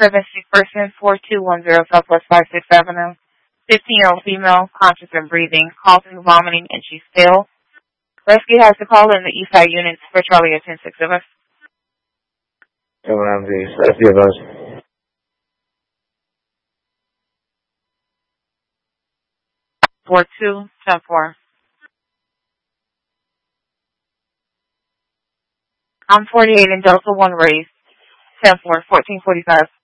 Prevention person 4210 Southwest 56th Avenue. 15-year-old female, conscious and breathing, causing vomiting, and she's still. Rescue has to call in the Eastside units for Charlie at 106 of us. Coming on the Rescue of us. 4210-4. I'm 48 in Delta 1 raised. 10-4, 1445.